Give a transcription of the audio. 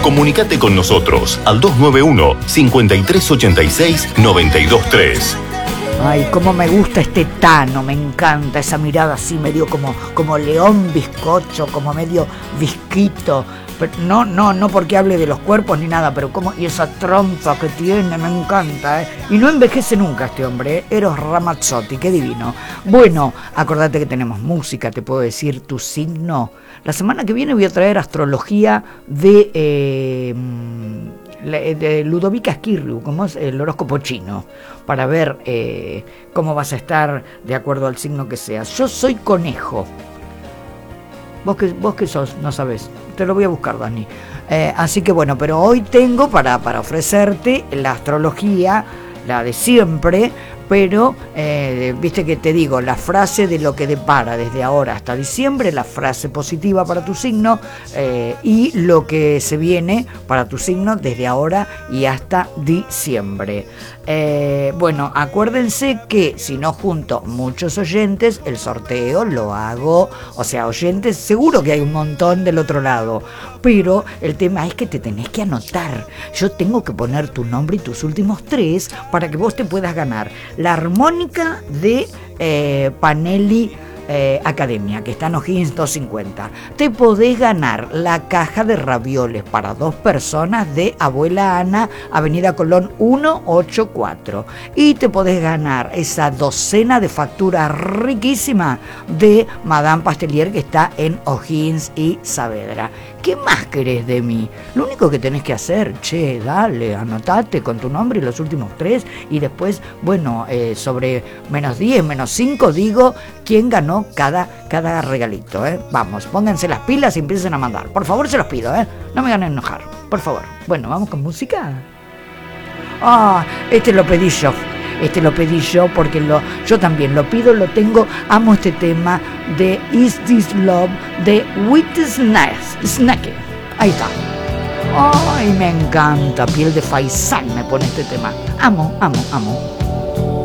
Comunicate con nosotros al 291-5386-923. Ay, cómo me gusta este Tano, me encanta esa mirada así medio como león bizcocho, como medio visquito. Pero no porque hable de los cuerpos ni nada, pero y esa trompa que tiene, me encanta, ¿eh? Y no envejece nunca este hombre, ¿eh? Eros Ramazzotti, qué divino. Bueno, acordate que tenemos música, te puedo decir tu signo. La semana que viene voy a traer astrología de Ludovica Schirru, como es el horóscopo chino, para ver cómo vas a estar de acuerdo al signo que seas. Yo soy conejo. ¿Vos qué sos? No sabés. Te lo voy a buscar, Dani. Así que bueno, pero hoy tengo para ofrecerte la astrología, la de siempre, pero viste que te digo, la frase de lo que depara desde ahora hasta diciembre, la frase positiva para tu signo, y lo que se viene para tu signo desde ahora y hasta diciembre. Bueno, acuérdense que si no junto muchos oyentes, el sorteo lo hago, o sea, oyentes, seguro que hay un montón del otro lado, pero el tema es que te tenés que anotar. Yo tengo que poner tu nombre y tus últimos 3 para que vos te puedas ganar la armónica de Panelli Academia, que está en O'Higgins 250. Te podés ganar la caja de ravioles para 2 personas de Abuela Ana, Avenida Colón 184. Y te podés ganar esa docena de factura riquísima de Madame Pastelier, que está en O'Higgins y Saavedra. ¿Qué más querés de mí? Lo único que tenés que hacer, dale, anotate con tu nombre y los últimos 3, y después, bueno, sobre -10, -5, digo quién ganó cada regalito, ¿eh? Vamos, pónganse las pilas y empiecen a mandar. Por favor, se los pido, ¿eh? No me hagan enojar, por favor. Bueno, ¿vamos con música? Este lo pedí yo. Porque yo también lo pido, lo tengo, amo este tema de Is This Love de Whitney Snake. Ahí está. Ay, me encanta, piel de faisán me pone este tema. Amo.